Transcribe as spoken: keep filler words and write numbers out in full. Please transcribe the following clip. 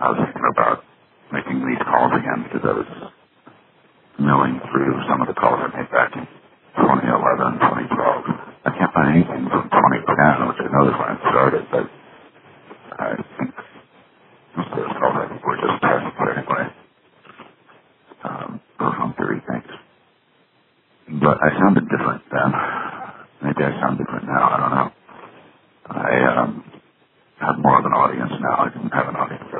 I was thinking about making these calls again because I was milling through some of the calls I made back in twenty eleven, twenty twelve. I can't find anything from twenty ten, which I know is when it started, but I think most of those calls I think were just tests, but anyway, um, those home theory things. But I sounded different then. Maybe I sound different now, I don't know. I um, have more of an audience now. I can have an